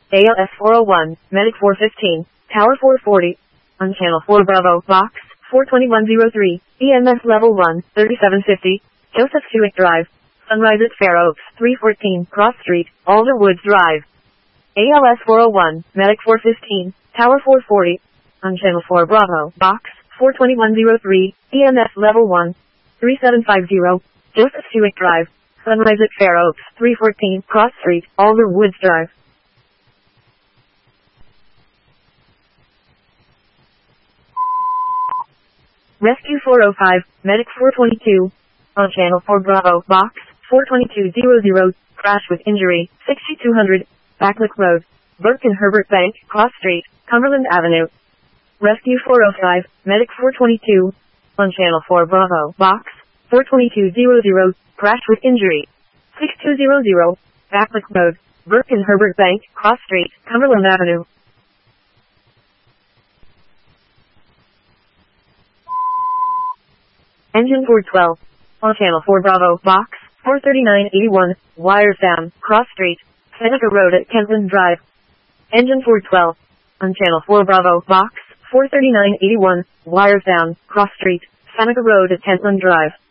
ALS 401, Medic 415, Tower 440. On Channel 4 Bravo, Box 42103, EMS Level 1, 3750, Joseph Stewart Drive. Sunrise at Fair Oaks, 314, Cross Street, Alderwoods Drive. ALS 401, Medic 415, Tower 440. On Channel 4 Bravo, Box 42103, EMS Level 1, 3750, Joseph Stewart Drive. Sunrise at Fair Oaks, 314, Cross Street, Alderwoods Drive. Rescue 405, Medic 422. On Channel 4 Bravo, Box 42200, crash with injury, 6200, Backlick Road, Burke and Herbert Bank, Cross Street, Cumberland Avenue. Rescue 405, Medic 422. On Channel 4 Bravo, Box 42200, crash with injury, 6200, Backlick Road, Burke and Herbert Bank, Cross Street, Cumberland Avenue. Engine 412. On Channel 4 Bravo, Box 43981, wires down, Cross Street, Seneca Road at Kentland Drive. Engine 412. On Channel 4 Bravo, Box 43981, wires down, Cross Street, Seneca Road at Kentland Drive.